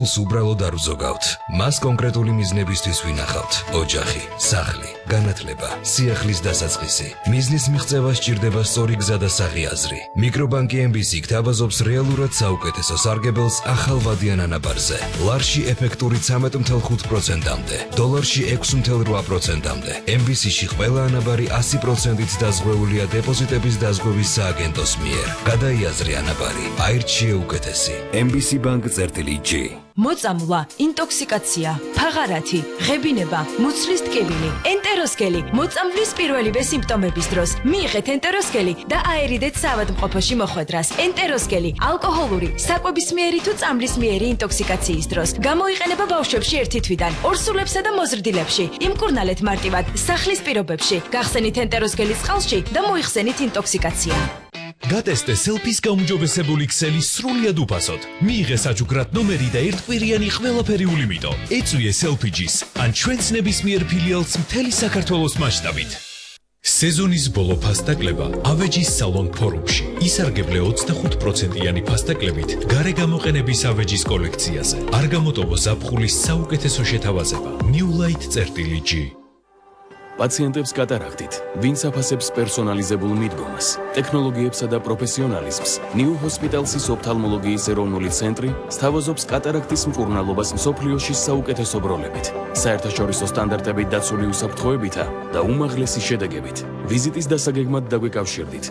უბრალოდ არ ვზოგავთ. მას კონკრეტული მიზნებისთვის ვინახავთ. ოჯახი, სახლი, განათლება, სიახლის დასაწყისი. მიზნის მიღწევა სჭირდება სწორი გზა და საღი აზრი. მიკრობანკი MBC გთავაზობს რეალურად საუკეთესო სარგებელს ახალ ვადიან ანაბარზე. ლარში ეფექტური 13.5%-მდე, დოლარში 6.8%-მდე. MBC-ში ყველა ანაბარი 100%-ით დაზღვეულია დეპოზიტების დაზღვევის სააგენტოს მიერ. გადაიაზრე ანაბარი, აირჩიე უკეთესი. MBC Bank-G. მოწამვლა, ინტოქსიკაცია, ფაღარათი, ღებინება, მუცლის ტკივილი, ენტეროსკელი, მოწამვლის პირველივე სიმპტომების დროს მიიღეთ ენტეროსკელი და აერიდეთ საავადმყოფოში მოხვედრას. ენტეროსკელი ალკოჰოლური, საკვებისმიერი თუ წამლისმიერი ინტოქსიკაციის დროს გამოიყენება ბავშვებში 1 თვიდან, ორსულებსა და მოზრდილებში. იმკურნალეთ მარტივად სახლის პირობებში, გახსენით ენტეროსკელის წყალში და მოიხსენით ინტოქსიკაცია. გატესტე სელფის გაუმჯობესებული ქსელი სრულიად უფასოდ. მიიღე საჩუქრად ნომერი და ერთკვირიანი ყველაფერი ულიმიტო. ეწვიე სელფიჯის ან ჩვენს ნებისმიერ ფილიალს მთელი საქართველოს მასშტაბით. სეზონის ბოლო ფასტაკლება ავეჯის სალონ ფორუმში. ისარგებლე 25%-იანი ფასტაკლებით გარე გამოყენების ავეჯის კოლექციაზე. არ გამოტოვო ზაფხულის საუკეთესო შეთავაზება. New Light-G. პაციენტებს კატარაქტით, ვინც აფასებს პერსონალიზებულ მიდგომას, ტექნოლოგიებსა და პროფესიონალიზმს, New Hospital-ის ოფთალმოლოგიის ეროვნული ცენტრი სთავაზობს კატარაქტის მკურნალობას მსოფლიოში საუკეთესო ბროლებით, საერთაშორისო სტანდარტებით დაცული უსაფრთხოებითა და უმაღლესი შედეგებით. ვიზიტის დასაგეგმად დაგვიკავშირდით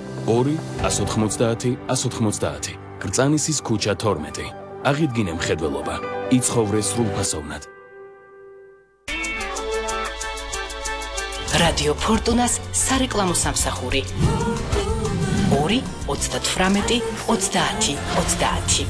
2-190-190, კრწანისის ქუჩა 12. აღიდგინე მხედველობა, იცხოვრე სრულფასოვნად. რადიო ფორტუნას სარეკლამო სამსახური 2-38-30-30.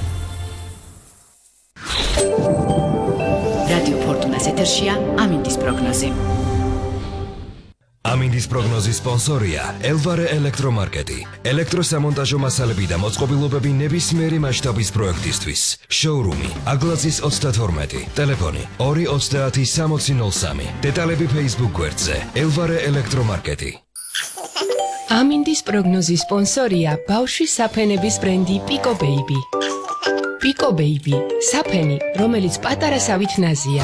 რადიო ფორტუნას ეთერშია ამინდის პროგნოზი. ამინდის პროგნოზის სპონსორია ელვარე ელექტრომარკეტი. ელექტროსამონტაჟო მასალები და მოწყობილობები ნებისმიერი მასშტაბის პროექტისთვის. შოურუმი აგლაძის 32, ტელეფონი 230-6003. დეტალები Facebook გვერდზე ელვარე ელექტრომარკეტი. ამინდის პროგნოზის სპონსორია ბავშვის საფენების ბრენდი Pico Baby. Pico Baby, საფენი, რომელიც პატარა სავით ნაზია.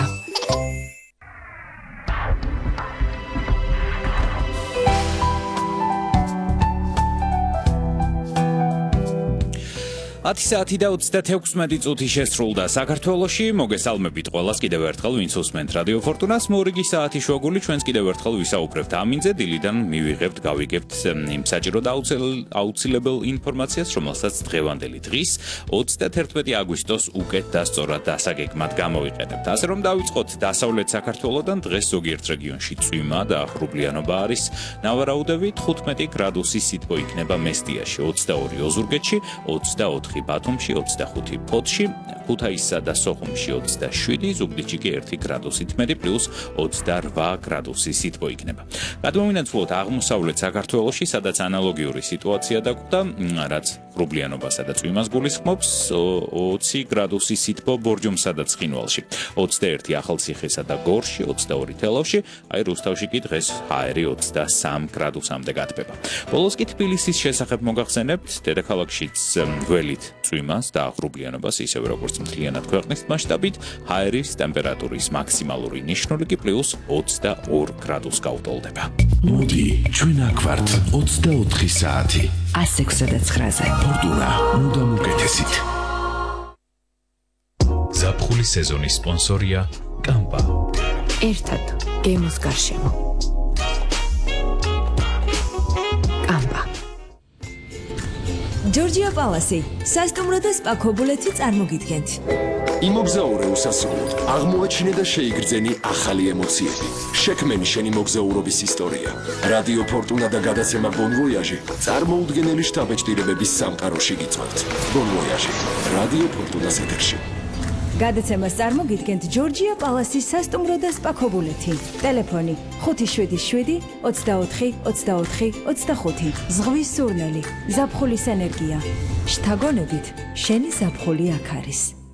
საათი და 36 წუთი შესრულდა საქართველოში. მოგესალმებით ყველას კიდევ ერთხელ, ვინც უსმენთ რადიო ფორტუნას. მორიგი საათი შუაგული ჩვენს კიდევ ერთხელ ვისაუბრებთ ამინზე. დილიდან მივიღებთ, გავიგებთ იმ საჭირო და აუცილებელ ინფორმაციას, რომელსაც დღევანდელი დღის 31 აგვისტოს უკეთ და სწორად დასაგეგმად გამოვიყენებთ. ასე რომ დავიწყოთ დასავლეთ საქართველოდან. დღეს ზოგიერთ რეგიონში წვიმა და ახლობლიანობა არის. ნავარაუდებით 15 გრადუსი სითბო იქნება მესტიაში, 22 ოზურგეთში, 24 ბათუმში, 25 ფოთში, ქუთაისსა და სოხუმში 27, ზუგდიდში კი 1 გრადუსით მეტი პლუს 28 გრადუსი სითბო იქნება. გადმოვინაცვლოთ აღმოსავლეთ საქართველოში, სადაც ანალოგიური სიტუაცია დაგვხვდა, რაც ხრუბლიანობასა და წვიმას გულისხმობს, 20 გრადუსი სითბო ბორჯომსა და ცხინვალში, 21 ახალციხესა და გორში, 22 თელავში, აი რუსთავში კი დღეს ჰაერი 23 გრადუსამდე გათბება. ბოლოს კი თბილისის შესახებ მოგახსენებთ, დედაქალაქშიც გველით წვიმას და ხრუბლიანობას ისევე როგორც მთლიანად ქვეყნის მასშტაბით, ჰაერის ტემპერატურის მაქსიმალური ნიშნული კი პლუს 22 გრადუსს გაუტოლდება. მოდი, ჩვენ აქ ვართ 24 საათი. 106-ზე. ფორტუნა, მუდამ უკეთესით. ზაფხულის სეზონის სპონსორია კამპა. ერთად გემოს გარშემო. კამპა. ჯორჯია პალასი, სასტუმრო და სპა ქობულეთი წარმოგიდგენთ. იმოგზაურე უსასრულოდ, აღმოაჩინე და შეიგრძენი ახალი ემოციები. შექმენი შენი მოგზაურობის ისტორია. რადიო ფორტუნა და გადაცემა Bon Voyage წარმოუდგენელი შთაბეჭდილებების სამყაროში გიწვევთ. Bon Voyage, რადიო ფორტუნას ეთერში. გადაცემას წარმოგიდგენთ ჯორჯია პალასის სასტუმრო და სპა ქობულეთი. ტელეფონი 577 24 24 25. ზღვის სურნელი, ზაფხულის ენერგია. შთაგონებით, შენი ზაფხული აქ არის.